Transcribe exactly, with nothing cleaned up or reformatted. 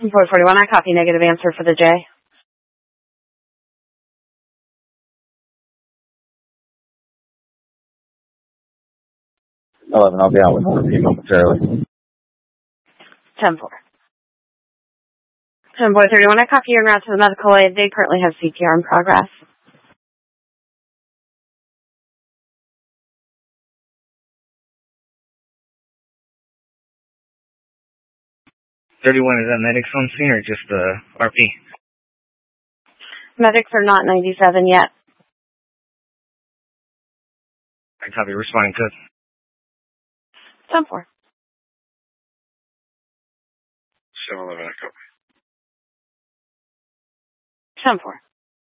four forty-one, I copy negative answer for the J. eleven, I'll be out with R P momentarily. ten four. ten four thirty-one, I copy you en route to the medical aid. They currently have C P R in progress. thirty-one, is that medics on scene or just uh, R P? Medics are not ninety-seven yet. I copy, responding code. ten four. seven eleven, I copy. ten four.